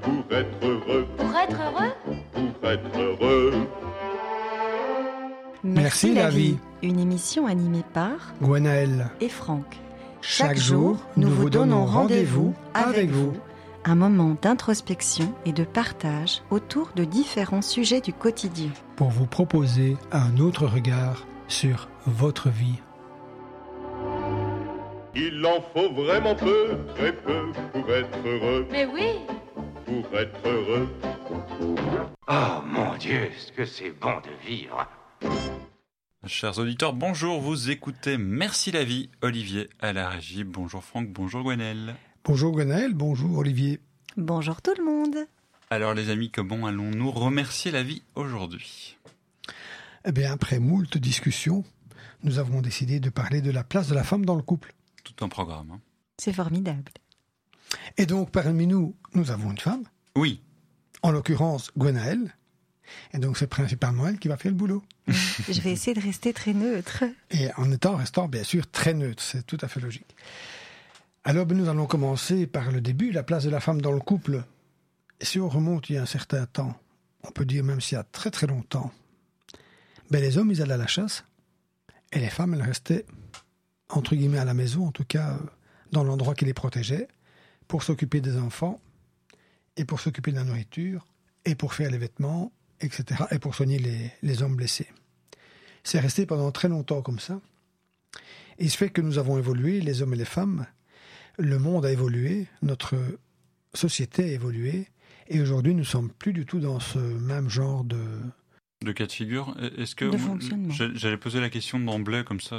Pour être heureux. Pour être heureux. Pour être heureux. Merci la vie. Une émission animée par Gwenaël et Franck. Chaque jour, nous vous donnons rendez-vous avec vous. Un moment d'introspection et de partage autour de différents sujets du quotidien. Pour vous proposer un autre regard sur votre vie. Il en faut vraiment peu, très peu, pour être heureux. Mais oui. Pour être heureux. Oh mon Dieu, ce que c'est bon de vivre. Chers auditeurs, bonjour, vous écoutez Merci la vie, Olivier à la régie. Bonjour Franck, bonjour Gwenaël. Bonjour Gwenaël, bonjour Olivier. Bonjour tout le monde. Alors les amis, comment allons-nous remercier la vie aujourd'hui ? Eh bien, après moult discussions, nous avons décidé de parler de la place de la femme dans le couple. Tout un programme. Hein. C'est formidable. Et donc, parmi nous, nous avons une femme. Oui. En l'occurrence, Gwenaël. Et donc, c'est principalement elle qui va faire le boulot. Je vais essayer de rester très neutre. Et restant bien sûr très neutre, c'est tout à fait logique. Alors, nous allons commencer par le début, la place de la femme dans le couple. Et si on remonte il y a un certain temps, on peut dire même s'il y a très très longtemps, les hommes, ils allaient à la chasse, et les femmes, elles restaient, entre guillemets, à la maison, en tout cas, dans l'endroit qui les protégeait, pour s'occuper des enfants, et pour s'occuper de la nourriture, et pour faire les vêtements, etc., et pour soigner les hommes blessés. C'est resté pendant très longtemps comme ça. Et il se fait que nous avons évolué, les hommes et les femmes, le monde a évolué, notre société a évolué, et aujourd'hui nous ne sommes plus du tout dans ce même genre de cas de figure. Est-ce que de fonctionnement. J'allais poser la question d'emblée, comme ça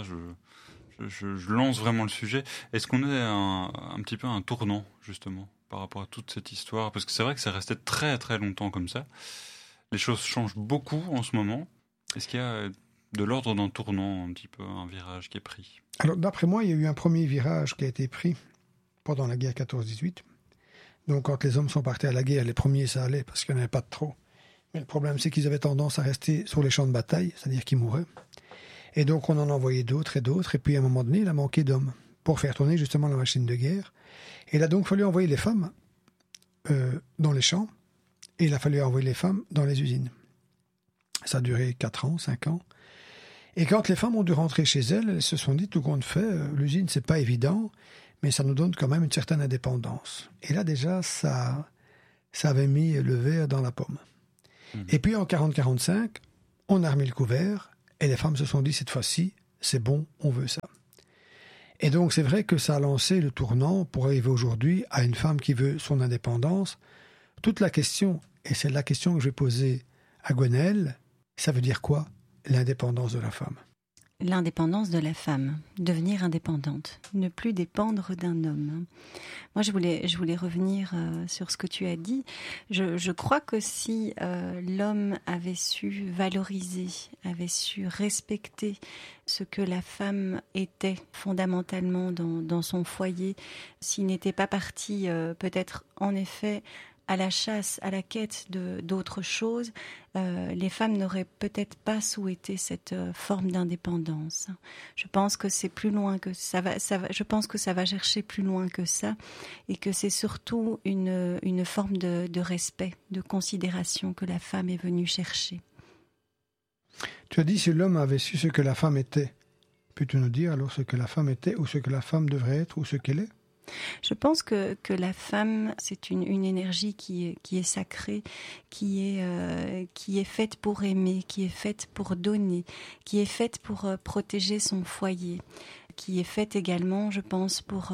je lance vraiment le sujet. Est-ce qu'on est un petit peu un tournant, justement, par rapport à toute cette histoire ? Parce que c'est vrai que c'est resté très très longtemps comme ça. Les choses changent beaucoup en ce moment. Est-ce qu'il y a de l'ordre d'un tournant, un petit peu, un virage qui est pris ? Alors, d'après moi, il y a eu un premier virage qui a été pris pendant la guerre 14-18. Donc, quand les hommes sont partis à la guerre, les premiers, ça allait parce qu'il n'y en avait pas de trop. Mais le problème, c'est qu'ils avaient tendance à rester sur les champs de bataille, c'est-à-dire qu'ils mouraient. Et donc, on en envoyait d'autres. Et puis, à un moment donné, il a manqué d'hommes pour faire tourner justement la machine de guerre. Et il a donc fallu envoyer les femmes dans les champs. Et il a fallu envoyer les femmes dans les usines. Ça a duré 4 ans, 5 ans. Et quand les femmes ont dû rentrer chez elles, elles se sont dit, tout compte fait, l'usine, c'est pas évident, mais ça nous donne quand même une certaine indépendance. Et là, déjà, ça avait mis le verre dans la pomme. Et puis, en 40-45, on a remis le couvert, et les femmes se sont dit, cette fois-ci, c'est bon, on veut ça. Et donc, c'est vrai que ça a lancé le tournant pour arriver aujourd'hui à une femme qui veut son indépendance. Toute la question, et c'est la question que je vais poser à Gwenaël, ça veut dire quoi, l'indépendance de la femme ? L'indépendance de la femme, devenir indépendante, ne plus dépendre d'un homme. Moi, je voulais revenir sur ce que tu as dit. Je crois que si l'homme avait su valoriser, avait su respecter ce que la femme était fondamentalement dans son foyer, s'il n'était pas parti peut-être en effet à la chasse, à la quête d'autres choses, les femmes n'auraient peut-être pas souhaité cette forme d'indépendance. Je pense que c'est plus loin que ça va. Je pense que ça va chercher plus loin que ça, et que c'est surtout une forme de respect, de considération que la femme est venue chercher. Tu as dit si l'homme avait su ce que la femme était. Peux-tu nous dire alors ce que la femme était, ou ce que la femme devrait être, ou ce qu'elle est ? Je pense que la femme, c'est une énergie qui est sacrée, qui est faite pour aimer, qui est faite pour donner, qui est faite pour protéger son foyer, qui est faite également, je pense, pour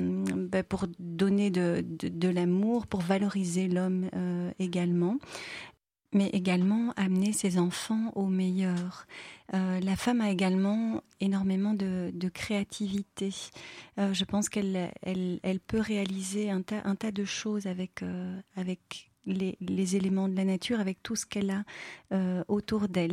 donner de l'amour, pour valoriser l'homme également, mais également amener ses enfants au meilleur. La femme a également énormément de créativité. Je pense qu'elle peut réaliser un tas de choses avec les éléments de la nature, avec tout ce qu'elle a autour d'elle.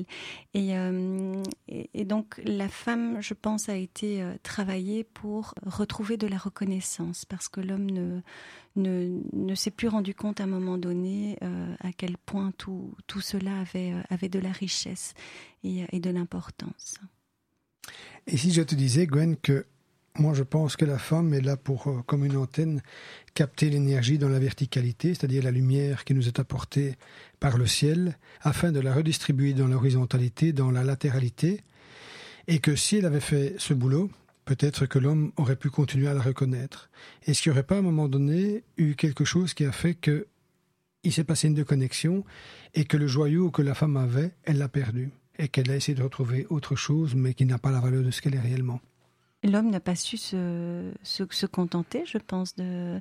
Et donc la femme, je pense, a été travaillée pour retrouver de la reconnaissance, parce que l'homme ne s'est plus rendu compte à un moment donné à quel point tout cela avait de la richesse et de l'importance. Et si je te disais, Gwen, que Moi, je pense que la femme est là pour, comme une antenne, capter l'énergie dans la verticalité, c'est-à-dire la lumière qui nous est apportée par le ciel, afin de la redistribuer dans l'horizontalité, dans la latéralité, et que si elle avait fait ce boulot, peut-être que l'homme aurait pu continuer à la reconnaître. Est-ce qu'il n'y aurait pas à un moment donné eu quelque chose qui a fait qu'il s'est passé une déconnexion et que le joyau que la femme avait, elle l'a perdu et qu'elle a essayé de retrouver autre chose mais qui n'a pas la valeur de ce qu'elle est réellement? L'homme n'a pas su se contenter, je pense, de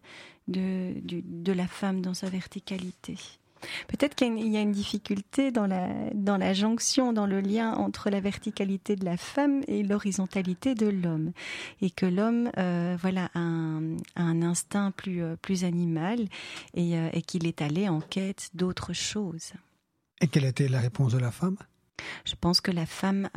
la femme dans sa verticalité. Peut-être qu'il y a une difficulté dans la jonction, dans le lien entre la verticalité de la femme et l'horizontalité de l'homme. Et que l'homme a un instinct plus animal et qu'il est allé en quête d'autre chose. Et quelle était la réponse de la femme? Je pense que la femme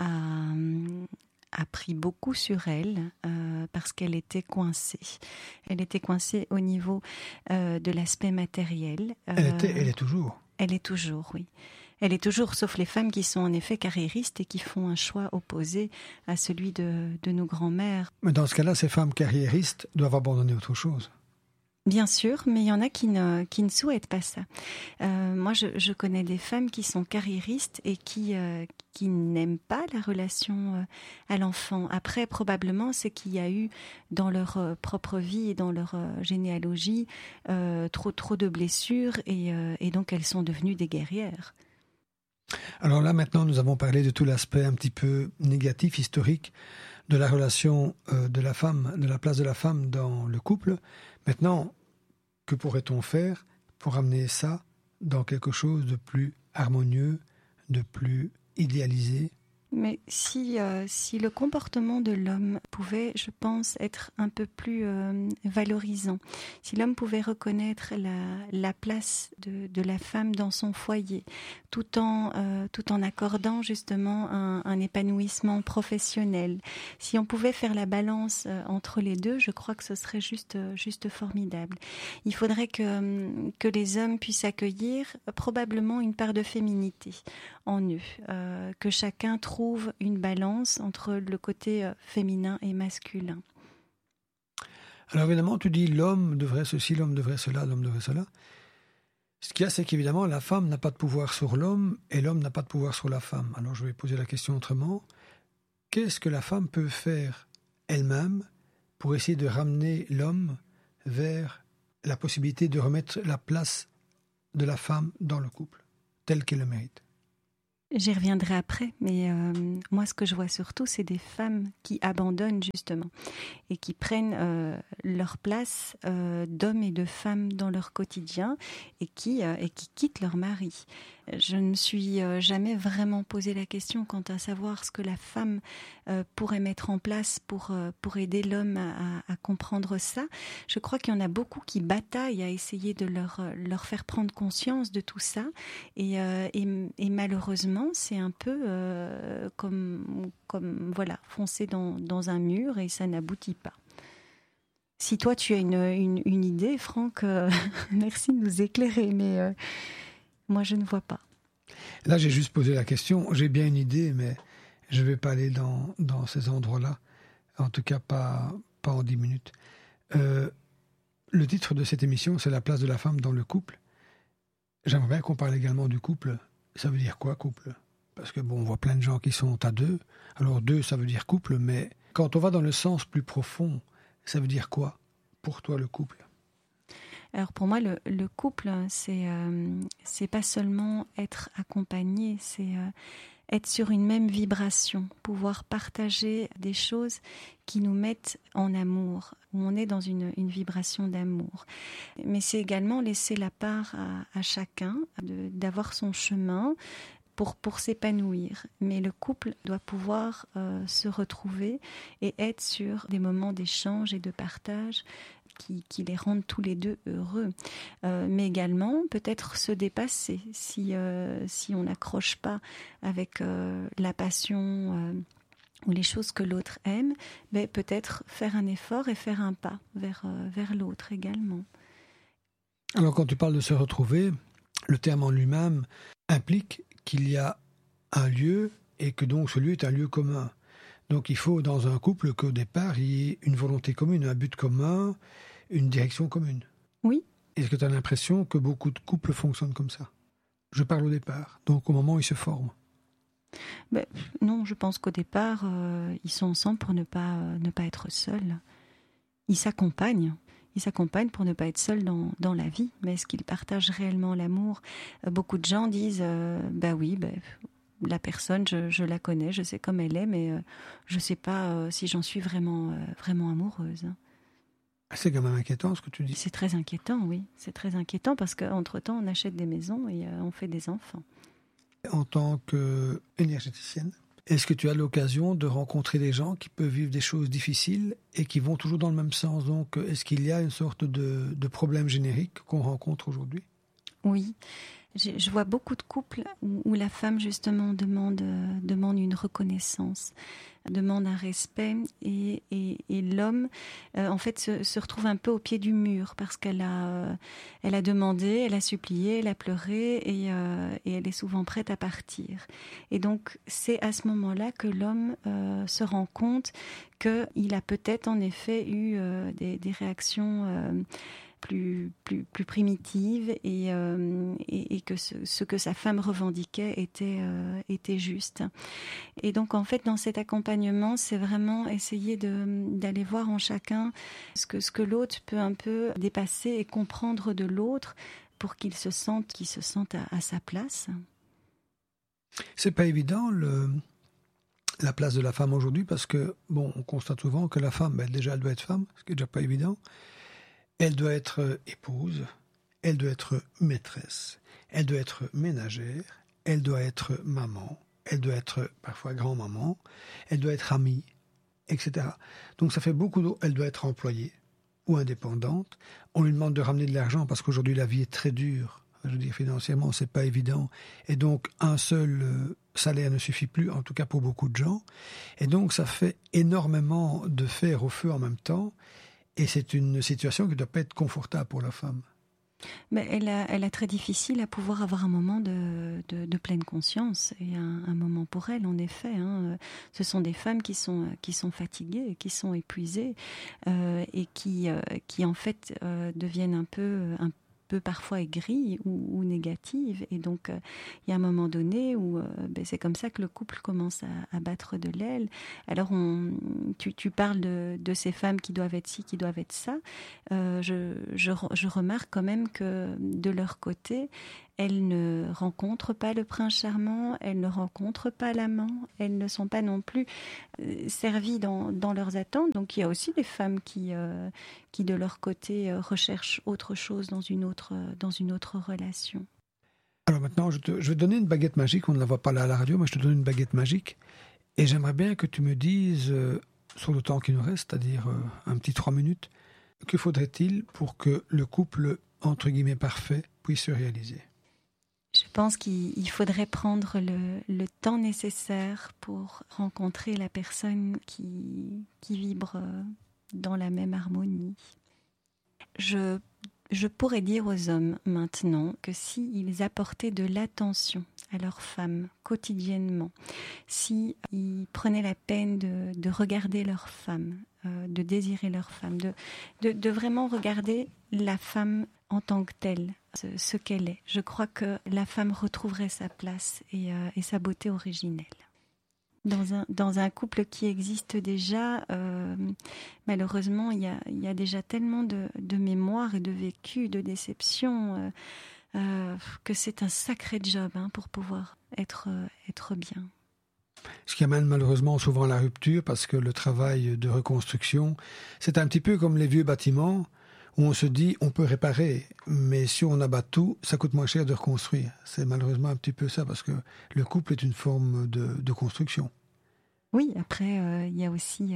a pris beaucoup sur elle parce qu'elle était coincée. Elle était coincée au niveau de l'aspect matériel. Elle est toujours. Elle est toujours, oui. Elle est toujours, sauf les femmes qui sont en effet carriéristes et qui font un choix opposé à celui de nos grands-mères. Mais dans ce cas-là, ces femmes carriéristes doivent abandonner autre chose. Bien sûr, mais il y en a qui ne souhaitent pas ça. Moi, je connais des femmes qui sont carriéristes et qui n'aiment pas la relation à l'enfant. Après, probablement, c'est qu'il y a eu dans leur propre vie et dans leur généalogie trop de blessures et donc elles sont devenues des guerrières. Alors là, maintenant, nous avons parlé de tout l'aspect un petit peu négatif, historique, de la relation de la femme, de la place de la femme dans le couple. Maintenant, que pourrait-on faire pour amener ça dans quelque chose de plus harmonieux, de plus idéalisé? Mais si le comportement de l'homme pouvait, je pense, être un peu plus valorisant, si l'homme pouvait reconnaître la place de la femme dans son foyer, tout en accordant justement un épanouissement professionnel, si on pouvait faire la balance entre les deux, je crois que ce serait juste formidable. Il faudrait que les hommes puissent accueillir probablement une part de féminité en eux, que chacun trouve une balance entre le côté féminin et masculin. Alors évidemment, tu dis l'homme devrait ceci, l'homme devrait cela, l'homme devrait cela. Ce qu'il y a, c'est qu'évidemment, la femme n'a pas de pouvoir sur l'homme et l'homme n'a pas de pouvoir sur la femme. Alors je vais poser la question autrement. Qu'est-ce que la femme peut faire elle-même pour essayer de ramener l'homme vers la possibilité de remettre la place de la femme dans le couple, telle qu'elle le mérite? J'y reviendrai après, mais moi ce que je vois surtout, c'est des femmes qui abandonnent justement et qui prennent leur place d'hommes et de femmes dans leur quotidien et qui quittent leur mari. Je ne me suis jamais vraiment posé la question quant à savoir ce que la femme pourrait mettre en place pour aider l'homme à comprendre ça. Je crois qu'il y en a beaucoup qui bataillent à essayer de leur faire prendre conscience de tout ça et malheureusement c'est un peu comme voilà, foncer dans un mur et ça n'aboutit pas. Si toi tu as une idée, Franck, merci de nous éclairer, mais moi je ne vois pas. Là j'ai juste posé la question, j'ai bien une idée, mais je ne vais pas aller dans ces endroits-là, en tout cas pas en 10 minutes. Le titre de cette émission, c'est la place de la femme dans le couple. J'aimerais bien qu'on parle également du couple. Ça veut dire quoi, couple? Parce que on voit plein de gens qui sont à deux. Alors deux, ça veut dire couple, mais quand on va dans le sens plus profond, ça veut dire quoi pour toi le couple? Alors pour moi, le couple, c'est pas seulement être accompagné, c'est être sur une même vibration, pouvoir partager des choses qui nous mettent en amour, où on est dans une vibration d'amour. Mais c'est également laisser la part à chacun d'avoir son chemin pour s'épanouir. Mais le couple doit pouvoir se retrouver et être sur des moments d'échange et de partage qui les rendent tous les deux heureux. Mais également, peut-être se dépasser si on n'accroche pas avec la passion ou les choses que l'autre aime, mais peut-être faire un effort et faire un pas vers l'autre également. Alors quand tu parles de se retrouver, le terme en lui-même implique qu'il y a un lieu et que donc ce lieu est un lieu commun. Donc il faut dans un couple qu'au départ, il y ait une volonté commune, un but commun, une direction commune. Oui. Est-ce que tu as l'impression que beaucoup de couples fonctionnent comme ça? Je parle au départ, donc au moment où ils se forment. Non, je pense qu'au départ, ils sont ensemble pour ne pas être seuls. Ils s'accompagnent. Ils s'accompagnent pour ne pas être seuls dans la vie. Mais est-ce qu'ils partagent réellement l'amour? Beaucoup de gens disent, la personne, je la connais, je sais comme elle est, mais je ne sais pas si j'en suis vraiment amoureuse. C'est quand même inquiétant ce que tu dis. C'est très inquiétant, oui. C'est très inquiétant parce qu'entre-temps, on achète des maisons et on fait des enfants. En tant qu'énergéticienne, est-ce que tu as l'occasion de rencontrer des gens qui peuvent vivre des choses difficiles et qui vont toujours dans le même sens? Donc, est-ce qu'il y a une sorte de problème générique qu'on rencontre aujourd'hui? Oui. Je vois beaucoup de couples où la femme, justement, demande une reconnaissance, demande un respect, et l'homme, en fait, se retrouve un peu au pied du mur parce qu'elle a demandé, elle a supplié, elle a pleuré, et elle est souvent prête à partir. Et donc, c'est à ce moment-là que l'homme se rend compte qu'il a peut-être, en effet, eu des réactions plus primitive, et que ce que sa femme revendiquait était juste. Et donc en fait dans cet accompagnement, c'est vraiment essayer d'aller voir en chacun ce que l'autre peut un peu dépasser et comprendre de l'autre pour qu'il se sente à sa place. C'est pas évident la place de la femme aujourd'hui, parce que on constate souvent que la femme, déjà elle doit être femme, ce qui est déjà pas évident. Elle doit être épouse, elle doit être maîtresse, elle doit être ménagère, elle doit être maman, elle doit être parfois grand-maman, elle doit être amie, etc. Donc ça fait beaucoup d'eau. Elle doit être employée ou indépendante. On lui demande de ramener de l'argent parce qu'aujourd'hui la vie est très dure. Je veux dire, financièrement, c'est pas évident. Et donc un seul salaire ne suffit plus, en tout cas pour beaucoup de gens. Et donc ça fait énormément de fer au feu en même temps. Et c'est une situation qui ne doit pas être confortable pour la femme. Mais elle a très difficile à pouvoir avoir un moment de pleine conscience et un moment pour elle, en effet. Ce sont des femmes qui sont fatiguées, qui sont épuisées, et qui en fait deviennent un peu parfois aigries ou négatives. Et donc, il y a un moment donné où c'est comme ça que le couple commence à battre de l'aile. Alors, tu parles de ces femmes qui doivent être ci, qui doivent être ça. Je remarque quand même que de leur côté, elles ne rencontrent pas le prince charmant, elles ne rencontrent pas l'amant, elles ne sont pas non plus servies dans leurs attentes. Donc il y a aussi des femmes qui de leur côté recherchent autre chose dans une autre relation. Alors maintenant, je vais te donner une baguette magique. On ne la voit pas là à la radio, mais je te donne une baguette magique. Et j'aimerais bien que tu me dises, sur le temps qui nous reste, c'est-à-dire un petit 3 minutes, que faudrait-il pour que le couple, entre guillemets, parfait, puisse se réaliser? Je pense qu'il faudrait prendre le temps nécessaire pour rencontrer la personne qui vibre dans la même harmonie. Je pourrais dire aux hommes maintenant que s'ils apportaient de l'attention à leurs femmes quotidiennement, s'ils prenaient la peine de regarder leurs femmes, de désirer leurs femmes, de vraiment regarder la femme en tant que telle, ce qu'elle est. Je crois que la femme retrouverait sa place et sa beauté originelle. Dans un couple qui existe déjà, malheureusement, il y a déjà tellement de mémoires et de vécus, de déceptions, que c'est un sacré job pour pouvoir être bien. Ce qui amène malheureusement souvent à la rupture, parce que le travail de reconstruction, c'est un petit peu comme les vieux bâtiments, où on se dit on peut réparer, mais si on abat tout, ça coûte moins cher de reconstruire. C'est malheureusement un petit peu ça, parce que le couple est une forme de construction. Oui, après, il y a aussi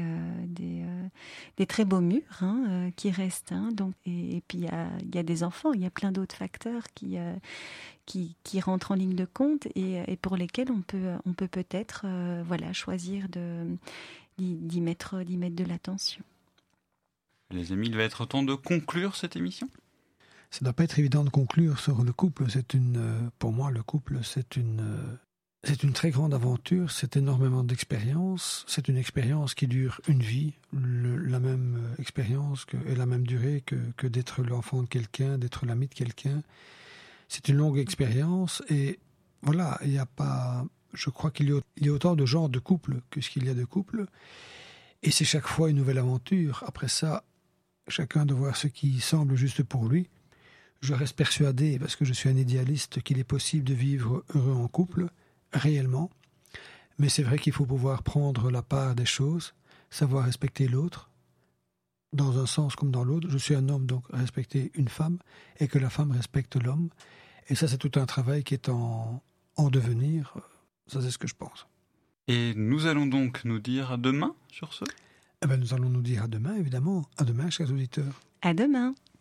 des très beaux murs qui restent. Donc, et puis, il y a des enfants, il y a plein d'autres facteurs qui rentrent en ligne de compte et pour lesquels on peut peut-être choisir d'y mettre de l'attention. Les amis, il va être temps de conclure cette émission. Ça ne doit pas être évident de conclure sur le couple. Pour moi, le couple, c'est C'est une très grande aventure, c'est énormément d'expérience. C'est une expérience qui dure une vie, la même expérience et la même durée que d'être l'enfant de quelqu'un, d'être l'ami de quelqu'un. C'est une longue expérience et voilà, il n'y a pas... Je crois qu'il y a autant de genres de couples que ce qu'il y a de couples. Et c'est chaque fois une nouvelle aventure. Après ça, chacun doit voir ce qui semble juste pour lui. Je reste persuadé, parce que je suis un idéaliste, qu'il est possible de vivre heureux en couple, réellement. Mais c'est vrai qu'il faut pouvoir prendre la part des choses, savoir respecter l'autre, dans un sens comme dans l'autre. Je suis un homme, donc respecter une femme, et que la femme respecte l'homme. Et ça, c'est tout un travail qui est en devenir. Ça, c'est ce que je pense. Et nous allons donc nous dire à demain sur ce. Nous allons nous dire à demain, évidemment. À demain, chers auditeurs. À demain.